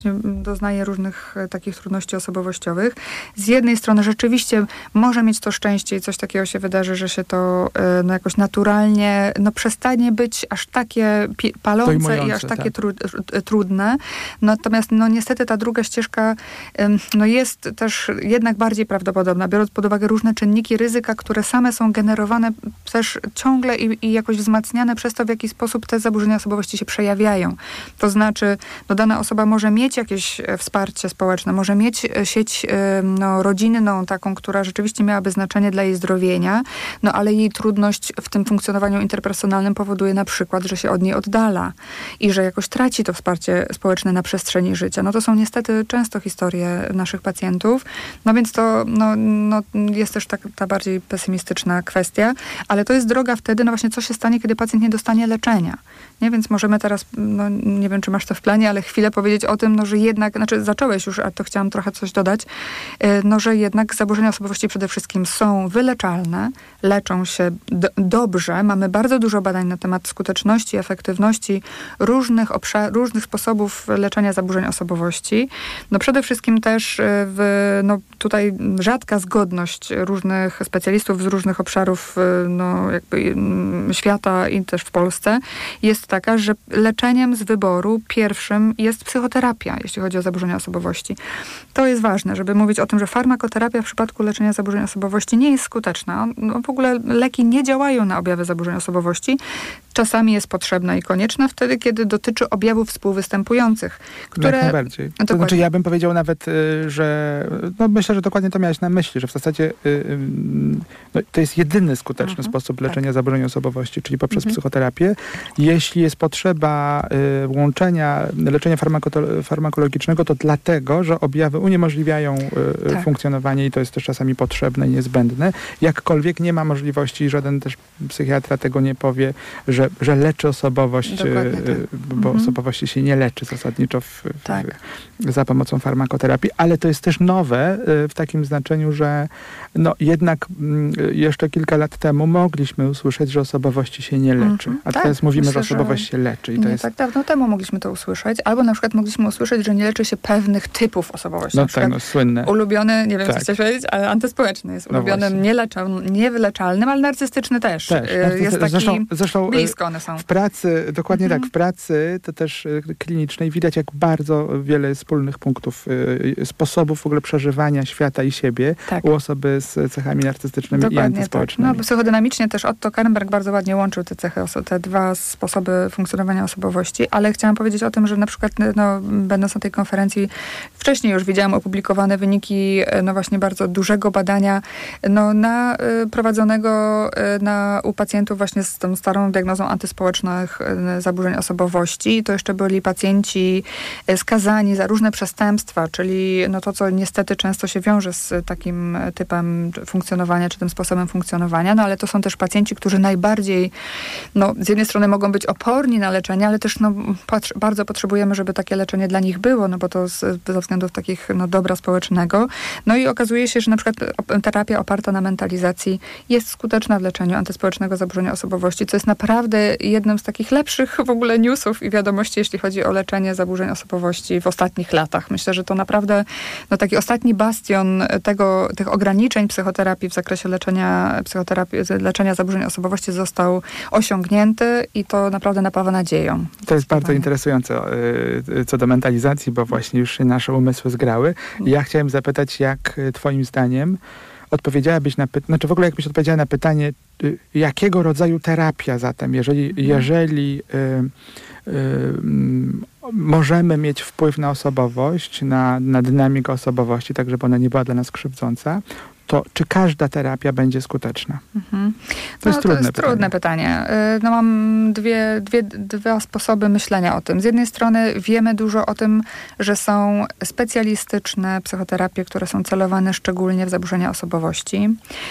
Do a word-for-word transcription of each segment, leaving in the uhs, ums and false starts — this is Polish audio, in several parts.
doznaje różnych takich trudności osobowościowych. Z jednej strony rzeczywiście może mieć to szczęście i coś takiego się wydarzy, że się to no, jakoś naturalnie no, przestanie być aż takie pi- palące i aż takie tak. tru- trudne. Natomiast no, niestety ta druga ścieżka no, jest też jednak bardziej prawdopodobna, biorąc pod uwagę różne czynniki ryzyka, które same są generowane też ciągle i, i jakoś wzmacniane przez to, w jaki sposób te zaburzenia osobowości się przejawiają. To znaczy, no, dana osoba może mieć jakieś wsparcie społeczne, może mieć sieć no, rodzinną, taką, która rzeczywiście miałaby znaczenie dla jej zdrowienia, no ale jej trudność w tym funkcjonowaniu interpersonalnym powoduje na przykład, że się od niej oddala i że jakoś traci to wsparcie społeczne na przestrzeni życia. No to są niestety często historie naszych pacjentów, no więc to no, no, jest też ta, ta bardziej pesymistyczna kwestia, ale to jest droga wtedy, no właśnie co się stanie, kiedy pacjent nie dostanie leczenia. Nie? Więc możemy teraz, no nie wiem, czy masz to w planie, ale chwilę powiedzieć o tym, no, że jednak, znaczy zacząłeś już, a to chciałam trochę coś dodać, no, że jednak zaburzenia osobowości przede wszystkim są wyleczalne, leczą się d- dobrze. Mamy bardzo dużo badań na temat skuteczności, efektywności różnych obszar, różnych sposobów leczenia zaburzeń osobowości. No przede wszystkim też w, no, tutaj rzadka zgodność różnych specjalistów z różnych obszarów no, jakby świata i też w Polsce jest taka, że leczeniem z wyboru pierwszym jest psychoterapia, jeśli chodzi o zaburzenia osobowości. To jest ważne, żeby mówić o tym, że farmakoterapia w przypadku leczenia zaburzeń osobowości nie jest skuteczna. No, w ogóle leki nie działają na objawy zaburzeń osobowości. Czasami jest potrzebna i konieczna wtedy, kiedy dotyczy objawów współwystępujących, które... Jak najbardziej. Dokładnie. To znaczy ja bym powiedział nawet, że no myślę, że dokładnie to miałeś na myśli, że w zasadzie no, to jest jedyny skuteczny mhm. sposób leczenia tak. zaburzeń osobowości, czyli poprzez mhm. psychoterapię. Jeśli jest potrzeba y, łączenia leczenia farmakoto- farmakologicznego, to dlatego, że objawy uniemożliwiają y, tak. funkcjonowanie i to jest też czasami potrzebne i niezbędne. Jakkolwiek nie ma możliwości, żaden też psychiatra tego nie powie, że, że leczy osobowość, y, tak. bo mhm. osobowości się nie leczy zasadniczo w, w, tak. w, za pomocą farmakoterapii, ale to jest też nowe y, w takim znaczeniu, że no, jednak y, jeszcze kilka lat temu mogliśmy usłyszeć, że osobowości się nie leczy. Mhm. A tak. teraz mówimy, Myślę, że osobowość się leczy. I nie to jest... tak dawno temu mogliśmy to usłyszeć. Albo na przykład mogliśmy usłyszeć, że nie leczy się pewnych typów osobowości. No tak, no słynne. Ulubiony, nie wiem, tak. co chciałeś powiedzieć, ale antyspołeczny jest ulubionym, no nieleczal, niewyleczalnym, ale narcystyczny też. też. Jest taki zresztą, zresztą blisko one są. W pracy, dokładnie mhm. tak, w pracy to też klinicznej widać, jak bardzo wiele wspólnych punktów, sposobów w ogóle przeżywania świata i siebie tak. u osoby z cechami narcystycznymi dokładnie i antyspołecznymi. Tak. No, psychodynamicznie też Otto Kernberg bardzo ładnie łączył te cechy, te dwa sposoby funkcjonowania osobowości, ale chciałam powiedzieć o tym, że na przykład no, będąc na tej konferencji wcześniej już widziałam opublikowane wyniki no właśnie bardzo dużego badania no, na, y, prowadzonego y, na, u pacjentów właśnie z tą starą diagnozą antyspołecznych y, zaburzeń osobowości. To jeszcze byli pacjenci y, skazani za różne przestępstwa, czyli no, to, co niestety często się wiąże z takim typem funkcjonowania, czy tym sposobem funkcjonowania, no ale to są też pacjenci, którzy najbardziej no, z jednej strony mogą być oporni na leczenie, ale też no, patrz, bardzo potrzebujemy, żeby takie leczenie dla nich było, no bo to z, ze względów takich no, dobra społecznego. No i okazuje się, że na przykład terapia oparta na mentalizacji jest skuteczna w leczeniu antyspołecznego zaburzenia osobowości, co jest naprawdę jednym z takich lepszych w ogóle newsów i wiadomości, jeśli chodzi o leczenie zaburzeń osobowości w ostatnich latach. Myślę, że to naprawdę no, taki ostatni bastion tego, tych ograniczeń psychoterapii w zakresie leczenia, psychoterapii, leczenia zaburzeń osobowości został osiągnięty i to naprawdę napawa nadzieją. To jest bardzo interesujące co do mentalizacji, bo właśnie już się nasze umysły zgrały. Ja chciałem zapytać, jak twoim zdaniem odpowiedziałabyś na pytanie, znaczy w ogóle jakbyś odpowiedziała na pytanie, jakiego rodzaju terapia zatem, jeżeli, mhm. jeżeli y, y, możemy mieć wpływ na osobowość, na, na dynamikę osobowości, tak żeby ona nie była dla nas krzywdząca, to czy każda terapia będzie skuteczna? Mhm. To no, jest, trudne, to jest pytanie. trudne pytanie. No, mam dwie, dwie, dwa sposoby myślenia o tym. Z jednej strony wiemy dużo o tym, że są specjalistyczne psychoterapie, które są celowane szczególnie w zaburzenia osobowości.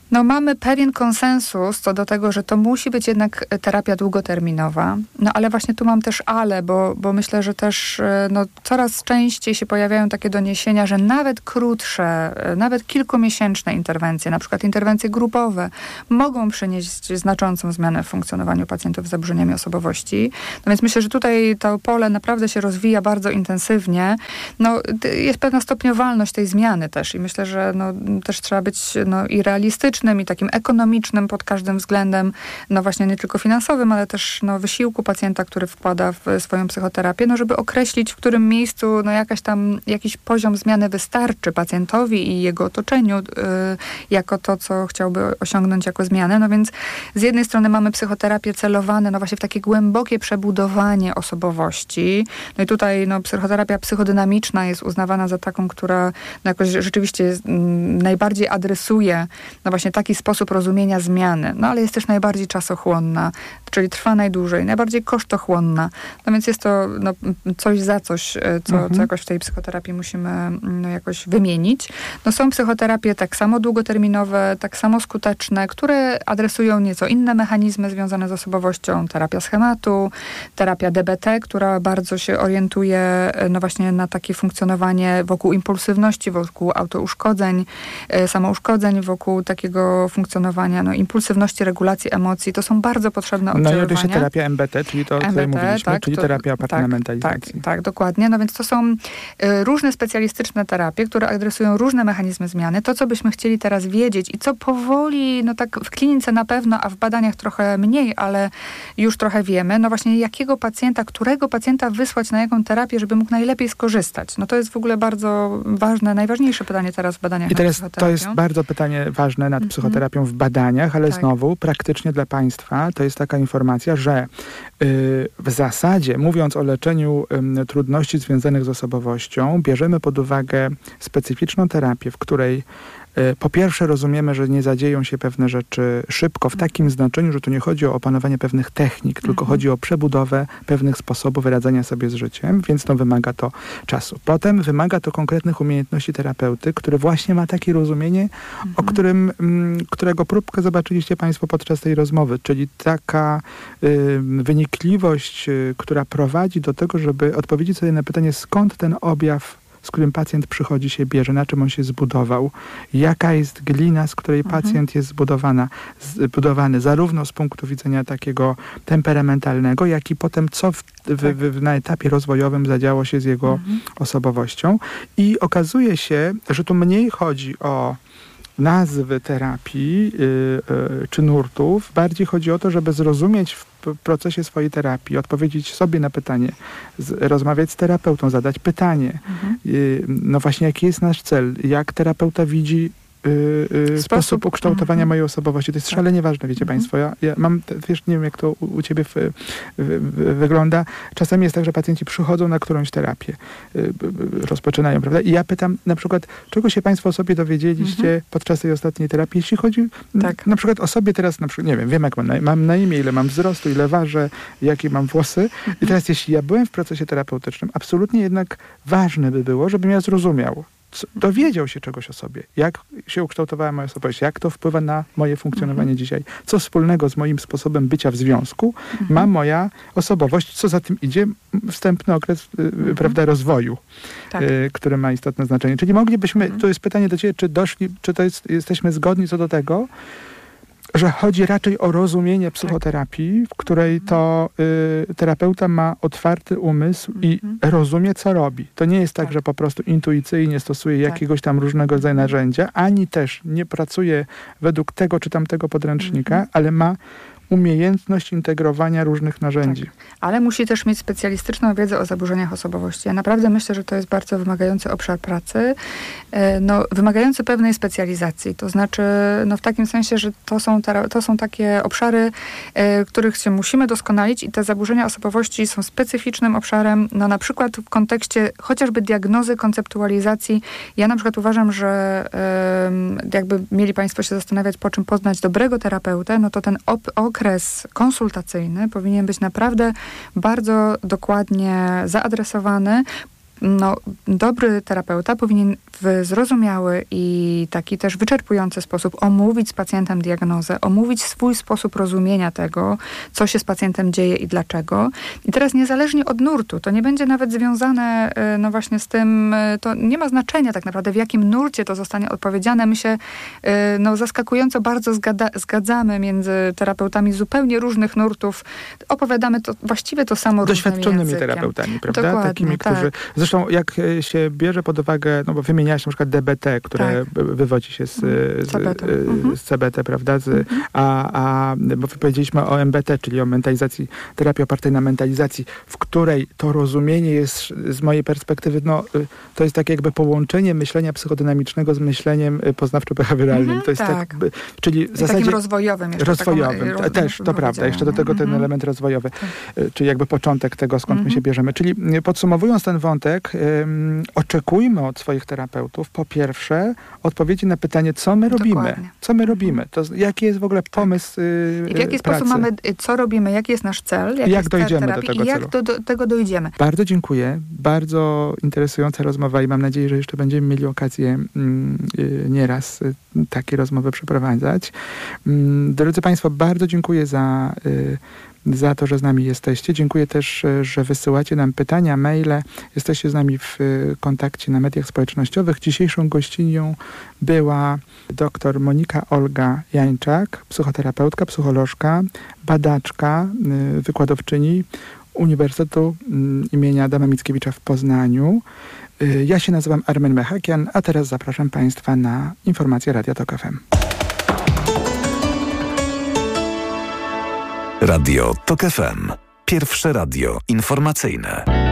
No mamy pewien konsensus co do tego, że to musi być jednak terapia długoterminowa. No ale właśnie tu mam też ale, bo, bo myślę, że też no, coraz częściej się pojawiają takie doniesienia, że nawet krótsze, nawet kilkumiesięczne interwencje, na przykład interwencje grupowe, mogą przynieść znaczącą zmianę w funkcjonowaniu pacjentów z zaburzeniami osobowości. No więc myślę, że tutaj to pole naprawdę się rozwija bardzo intensywnie. No, jest pewna stopniowalność tej zmiany też i myślę, że no, też trzeba być no, i realistycznym, i takim ekonomicznym pod każdym względem, no właśnie nie tylko finansowym, ale też no, wysiłku pacjenta, który wkłada w swoją psychoterapię, no żeby określić, w którym miejscu no jakaś tam, jakiś poziom zmiany wystarczy pacjentowi i jego otoczeniu y, jako to, co chciałby osiągnąć jako zmianę. No więc z jednej strony mamy psychoterapię celowane no właśnie w takie głębokie przebudowanie osobowości. No i tutaj no, psychoterapia psychodynamiczna jest uznawana za taką, która no, jakoś rzeczywiście jest, m, najbardziej adresuje no właśnie taki sposób rozumienia zmiany. No ale jest też najbardziej czasochłonna, czyli trwa najdłużej, najbardziej kosztochłonna. No więc jest to no, coś za coś, co, mhm. co jakoś w tej psychoterapii musimy no, jakoś wymienić. No są psychoterapie tak samo długoterminowe, tak samo skuteczne, które adresują nieco inne mechanizmy związane z osobowością. Terapia schematu, terapia D B T, która bardzo się orientuje no właśnie na takie funkcjonowanie wokół impulsywności, wokół autouszkodzeń, samouszkodzeń, wokół takiego funkcjonowania, no, impulsywności, regulacji emocji. To są bardzo potrzebne oddziaływania. No i oczywiście terapia M B T, czyli to, o której mówiliśmy, tak, czyli to, terapia oparta tak, na mentalizacji. Tak, tak, dokładnie. No więc to są y, różne specjalistyczne terapie, które adresują różne mechanizmy zmiany. To, co byśmy chcieli teraz wiedzieć i co powoli, no tak w klinice na pewno, a w badaniach trochę mniej, ale już trochę wiemy, no właśnie jakiego pacjenta, którego pacjenta wysłać na jaką terapię, żeby mógł najlepiej skorzystać. No to jest w ogóle bardzo ważne, najważniejsze pytanie teraz w badaniach I nad teraz psychoterapią. to jest bardzo pytanie ważne nad psychoterapią w badaniach, ale tak. znowu praktycznie dla Państwa to jest taka informacja, że y, w zasadzie mówiąc o leczeniu y, trudności związanych z osobowością, bierzemy pod uwagę specyficzną terapię, w której po pierwsze rozumiemy, że nie zadzieją się pewne rzeczy szybko, w takim znaczeniu, że tu nie chodzi o opanowanie pewnych technik, tylko mhm. chodzi o przebudowę pewnych sposobów radzenia sobie z życiem, więc no wymaga to czasu. Potem wymaga to konkretnych umiejętności terapeuty, który właśnie ma takie rozumienie, mhm. o którym, m, którego próbkę zobaczyliście Państwo podczas tej rozmowy, czyli taka y, wynikliwość, y, która prowadzi do tego, żeby odpowiedzieć sobie na pytanie, skąd ten objaw, z którym pacjent przychodzi, się bierze, na czym on się zbudował, jaka jest glina, z której mhm. pacjent jest zbudowana, zbudowany, zarówno z punktu widzenia takiego temperamentalnego, jak i potem co w, w, w, na etapie rozwojowym zadziało się z jego mhm. osobowością. I okazuje się, że tu mniej chodzi o nazwy terapii yy, yy, czy nurtów, bardziej chodzi o to, żeby zrozumieć w procesie swojej terapii, odpowiedzieć sobie na pytanie, z, rozmawiać z terapeutą, zadać pytanie. Mhm. Yy, no właśnie, jaki jest nasz cel? Jak terapeuta widzi Yy, yy, sposób ukształtowania mm-hmm. mojej osobowości. To jest tak. szalenie ważne, wiecie mm-hmm. Państwo. Ja, ja mam, wiesz, nie wiem, jak to u, u Ciebie w, w, w, wygląda. Czasami jest tak, że pacjenci przychodzą na którąś terapię, yy, rozpoczynają, prawda? I ja pytam na przykład, czego się Państwo o sobie dowiedzieliście mm-hmm. podczas tej ostatniej terapii, jeśli chodzi tak. na przykład o sobie teraz, na przykład, nie wiem, wiem jak mam na, mam na imię, ile mam wzrostu, ile ważę, jakie mam włosy. Mm-hmm. I teraz, jeśli ja byłem w procesie terapeutycznym, absolutnie jednak ważne by było, żebym ja zrozumiał, dowiedział się czegoś o sobie, jak się ukształtowała moja osobowość, jak to wpływa na moje funkcjonowanie mhm. dzisiaj, co wspólnego z moim sposobem bycia w związku mhm. ma moja osobowość, co za tym idzie wstępny okres mhm. prawda, rozwoju, tak. y, który ma istotne znaczenie. Czyli moglibyśmy, mhm. to jest pytanie do Ciebie, czy doszli, czy to jest, jesteśmy zgodni co do tego, że chodzi raczej o rozumienie psychoterapii, w której to y, terapeuta ma otwarty umysł i mhm. rozumie, co robi. To nie jest tak, tak, że po prostu intuicyjnie stosuje tak. jakiegoś tam różnego rodzaju narzędzia, ani też nie pracuje według tego czy tamtego podręcznika, mhm. ale ma umiejętność integrowania różnych narzędzi. Tak. Ale musi też mieć specjalistyczną wiedzę o zaburzeniach osobowości. Ja naprawdę myślę, że to jest bardzo wymagający obszar pracy, no, wymagający pewnej specjalizacji. To znaczy, no, w takim sensie, że to są, to są takie obszary, e, których się musimy doskonalić i te zaburzenia osobowości są specyficznym obszarem, no, na przykład w kontekście chociażby diagnozy, konceptualizacji. Ja na przykład uważam, że e, jakby mieli Państwo się zastanawiać, po czym poznać dobrego terapeutę, no to ten op- okres konsultacyjny powinien być naprawdę bardzo dokładnie zaadresowany. no, dobry terapeuta powinien w zrozumiały i taki też wyczerpujący sposób omówić z pacjentem diagnozę, omówić swój sposób rozumienia tego, co się z pacjentem dzieje i dlaczego. I teraz niezależnie od nurtu, to nie będzie nawet związane no właśnie z tym, to nie ma znaczenia tak naprawdę, w jakim nurcie to zostanie odpowiedziane. My się no, zaskakująco bardzo zgada, zgadzamy między terapeutami zupełnie różnych nurtów. Opowiadamy to właściwie to samo doświadczonymi terapeutami, prawda? Dokładnie, takimi, tak. którzy... Zresztą jak się bierze pod uwagę, no bo wymieniałaś na przykład D B T, które tak. wywodzi się z, z, C B T, z C B T, prawda? Z, mhm. a, a, bo powiedzieliśmy o M B T, czyli o mentalizacji, terapii opartej na mentalizacji, w której to rozumienie jest z mojej perspektywy, no to jest takie jakby połączenie myślenia psychodynamicznego z myśleniem poznawczo-behawioralnym. Mhm, to jest tak. tak czyli w zasadzie... takim rozwojowym. Jeszcze rozwojowym, taką, też, to prawda. Jeszcze do tego ten mhm. element rozwojowy, tak. czyli jakby początek tego, skąd mhm. my się bierzemy. Czyli podsumowując ten wątek, um, oczekujmy od swoich terapeutów po pierwsze odpowiedzi na pytanie, co my robimy. Dokładnie. Co my robimy. To, jaki jest w ogóle pomysł tak. I w jaki pracy. sposób mamy, co robimy, jaki jest nasz cel, jaki jak jest dojdziemy terapii, do tego i jak celu. do, do tego dojdziemy. Bardzo dziękuję. Bardzo interesująca rozmowa i mam nadzieję, że jeszcze będziemy mieli okazję mm, y, nieraz y, takie rozmowy przeprowadzać. Mm, drodzy Państwo, bardzo dziękuję za y, za to, że z nami jesteście. Dziękuję też, że wysyłacie nam pytania, maile. Jesteście z nami w kontakcie na mediach społecznościowych. Dzisiejszą gościnią była dr Monika Olga Jańczak, psychoterapeutka, psycholożka, badaczka, wykładowczyni Uniwersytetu imienia Adama Mickiewicza w Poznaniu. Ja się nazywam Armen Mechakian, a teraz zapraszam Państwa na informacje Radia Tok F M. Radio Tok F M. Pierwsze radio informacyjne.